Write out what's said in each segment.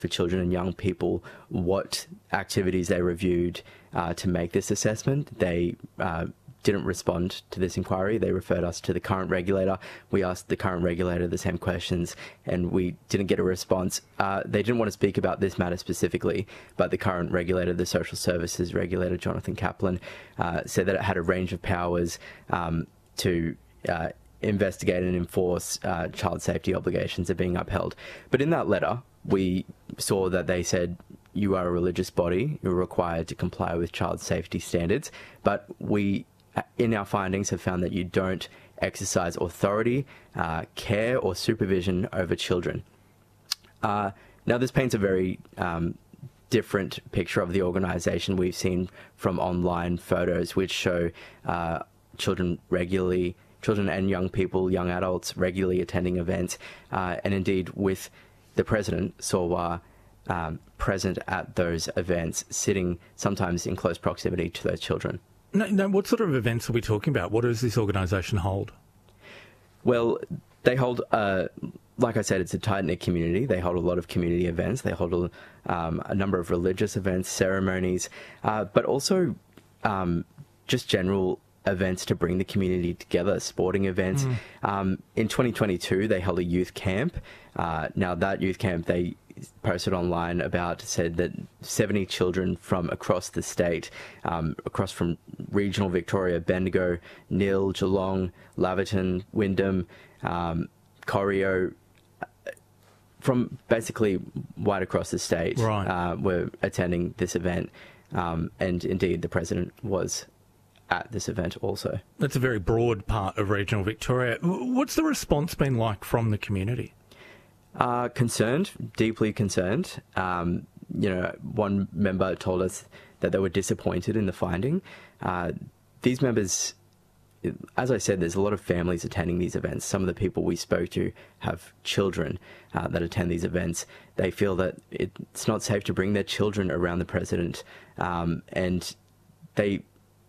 for children and young people what activities they reviewed to make this assessment. They didn't respond to this inquiry. They referred us to the current regulator. We asked the current regulator the same questions and we didn't get a response. They didn't want to speak about this matter specifically, but the current regulator, the social services regulator, Jonathan Kaplan, said that it had a range of powers to investigate and enforce child safety obligations are being upheld. But in that letter, we saw that they said, you are a religious body, you're required to comply with child safety standards, but we, in our findings, have found that you don't exercise authority, care or supervision over children. Now, this paints a very different picture of the organisation. We've seen from online photos which show children and young people, young adults regularly attending events, and indeed with the President, Sorwa, present at those events, sitting sometimes in close proximity to those children. No, what sort of events are we talking about? What does this organisation hold? Well, they hold, like I said, it's a tight-knit community. They hold a lot of community events. They hold a number of religious events, ceremonies, but also just general events to bring the community together, sporting events. In 2022, they held a youth camp. Now, that youth camp, they posted online said that 70 children from across the state, across from regional Victoria, Bendigo, Nil, Geelong, Laverton, Wyndham, Corio, from basically right across the state, were attending this event. And indeed, the President was at this event also. That's a very broad part of regional Victoria. What's the response been like from the community? Concerned, deeply concerned. One member told us that they were disappointed in the finding. These members, as I said, there's a lot of families attending these events. Some of the people we spoke to have children that attend these events. They feel that it's not safe to bring their children around the President, and they,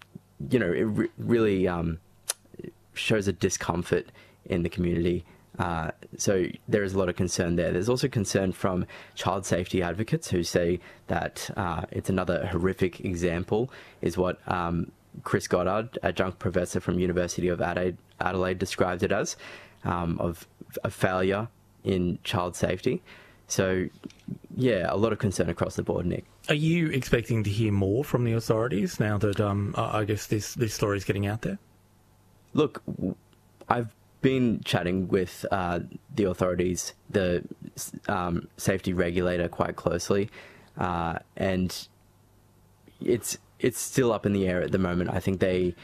it really shows a discomfort in the community. So there is a lot of concern there. There's also concern from child safety advocates who say that it's another horrific example, is what Chris Goddard, adjunct professor from University of Adelaide, described it as, of a failure in child safety. So, yeah, a lot of concern across the board, Nick. Are you expecting to hear more from the authorities now that, I guess, this story is getting out there? Look, I've been chatting with the authorities, the safety regulator, quite closely, and it's still up in the air at the moment. I think they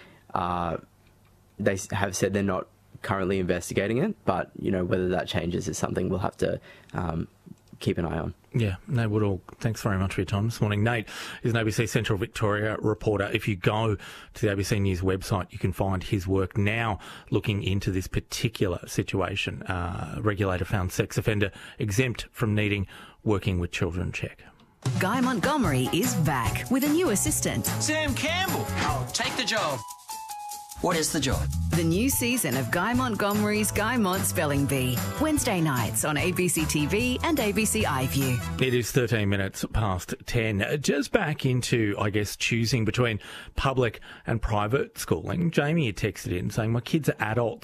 have said they're not currently investigating it, but whether that changes is something we'll have to keep an eye on. Yeah, Nate Woodall, thanks very much for your time this morning. Nate is an ABC Central Victoria reporter. If you go to the ABC News website, you can find his work now looking into this particular situation. Regulator found sex offender exempt from needing working with children check. Guy Montgomery is back with a new assistant. Sam Campbell. Oh, take the job. What is the job? The new season of Guy Montgomery's Guy Mont Spelling Bee. Wednesday nights on ABC TV and ABC iView. It is 13 minutes past 10. Just back into, I guess, choosing between public and private schooling. Jamie had texted in saying, my kids are adults.